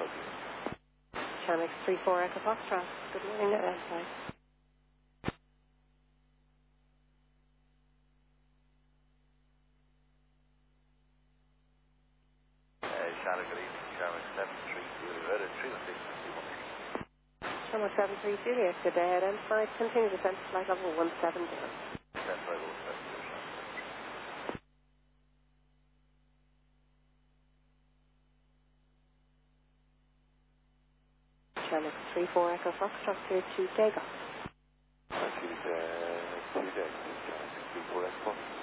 help you? Chamex 34 Echo Foxtrot. Good morning, Sorry. Shannon, good evening. Shannon, 73 Julie Red at 316. Chamex 73 Juliet, good day. Identified. Continue descent to flight level 170. Stand by 170. Chamex 34 Echo Foxtrot clear to Dago. Thank you, 2 days. Shannon, 34 Echo.